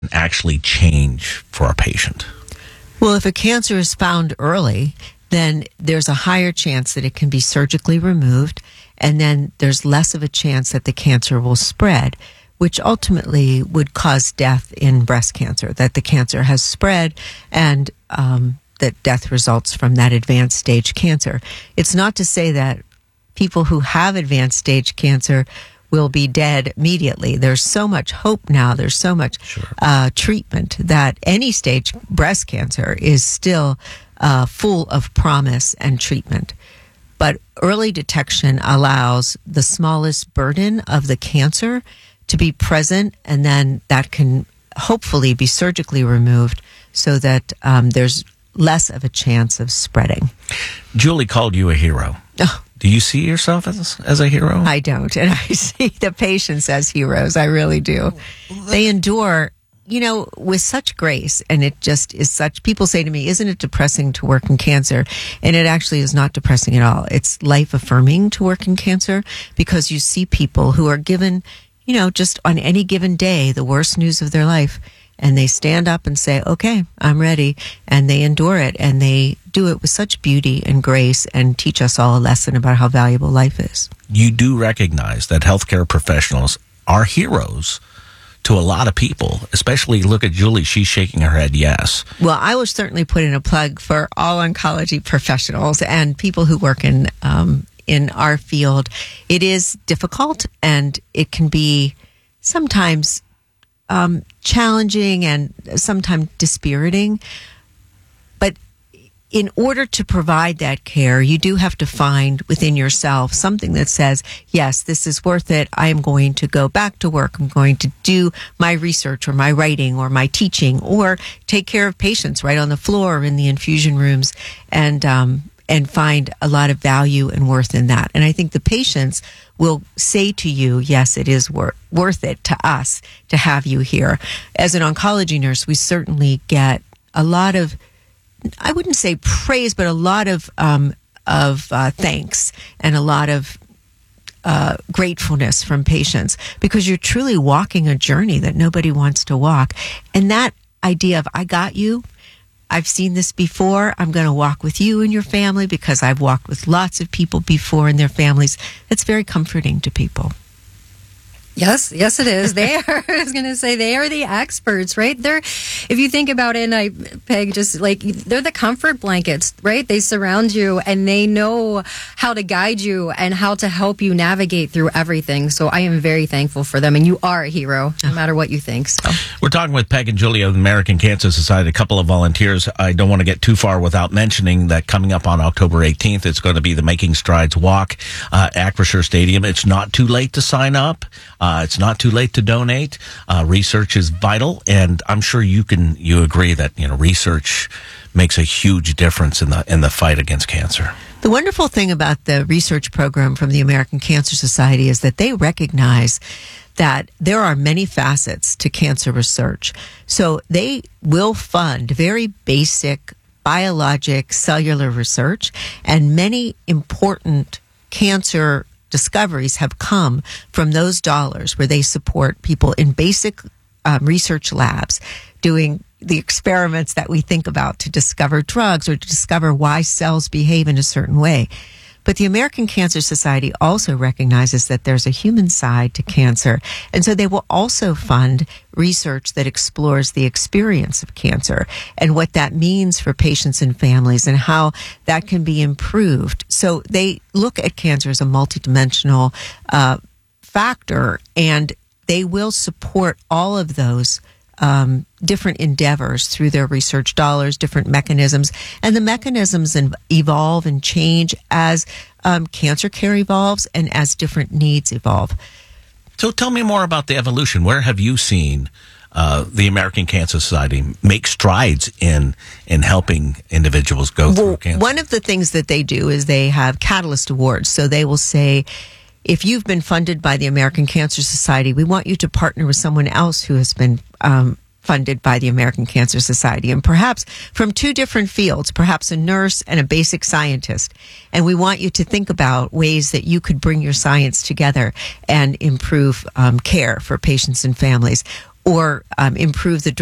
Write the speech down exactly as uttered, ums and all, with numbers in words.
actually change for a patient? Well, if a cancer is found early, then there's a higher chance that it can be surgically removed, and then there's less of a chance that the cancer will spread, which ultimately would cause death in breast cancer, that the cancer has spread and um, that death results from that advanced stage cancer. It's not to say that people who have advanced stage cancer will be dead immediately. There's so much hope now. There's so much Sure. uh, treatment that any stage breast cancer is still uh, full of promise and treatment. But early detection allows the smallest burden of the cancer to be present, and then that can hopefully be surgically removed so that um, there's less of a chance of spreading. Julie called you a hero. Oh. Do you see yourself as, as a hero? I don't. And I see the patients as heroes. I really do. They endure, you know, with such grace. And it just is such, people say to me, isn't it depressing to work in cancer? And it actually is not depressing at all. It's life affirming to work in cancer because you see people who are given, you know, just on any given day, the worst news of their life. And they stand up and say, okay, I'm ready. And they endure it. And they do it with such beauty and grace and teach us all a lesson about how valuable life is. You do recognize that healthcare professionals are heroes to a lot of people, especially look at Julie. She's shaking her head yes. Well, I will certainly put in a plug for all oncology professionals and people who work in um, in our field. It is difficult and it can be sometimes Um, challenging and sometimes dispiriting. But in order to provide that care, you do have to find within yourself something that says, yes, this is worth it. I am going to go back to work. I'm going to do my research or my writing or my teaching or take care of patients right on the floor or in the infusion rooms and, um, and find a lot of value and worth in that. And I think the patients will say to you, yes, it is wor- worth it to us to have you here. As an oncology nurse, we certainly get a lot of, I wouldn't say praise, but a lot of um, of uh, thanks and a lot of uh, gratefulness from patients because you're truly walking a journey that nobody wants to walk. And that idea of, I got you, I've seen this before. I'm going to walk with you and your family because I've walked with lots of people before and their families. That's very comforting to people. Yes, yes, it is. They are, I was going to say, they are the experts, right? They're, if you think about it, and I, Peg, just like, they're the comfort blankets, right? They surround you and they know how to guide you and how to help you navigate through everything. So I am very thankful for them. And you are a hero, no matter what you think. So. We're talking with Peg and Julie of the American Cancer Society, a couple of volunteers. I don't want to get too far without mentioning that coming up on October eighteenth, it's going to be the Making Strides Walk uh, at Acrisure Stadium. It's not too late to sign up. Uh, it's not too late to donate. Uh, research is vital, and I'm sure you can you agree that you know research makes a huge difference in the in the fight against cancer. The wonderful thing about the research program from the American Cancer Society is that they recognize that there are many facets to cancer research. So they will fund very basic biologic cellular research, and many important cancer discoveries have come from those dollars where they support people in basic um, research labs doing the experiments that we think about to discover drugs or to discover why cells behave in a certain way. But the American Cancer Society also recognizes that there's a human side to cancer. And so they will also fund research that explores the experience of cancer and what that means for patients and families and how that can be improved. So they look at cancer as a multidimensional uh, factor, and they will support all of those Um, different endeavors through their research dollars, different mechanisms, and the mechanisms in, evolve and change as um, cancer care evolves and as different needs evolve. So tell me more about the evolution. Where have you seen uh, the American Cancer Society make strides in in helping individuals go through well, cancer? One of the things that they do is they have Catalyst Awards. So they will say, if you've been funded by the American Cancer Society, we want you to partner with someone else who has been um, funded by the American Cancer Society, and perhaps from two different fields, perhaps a nurse and a basic scientist. And we want you to think about ways that you could bring your science together and improve um, care for patients and families. or um, improve the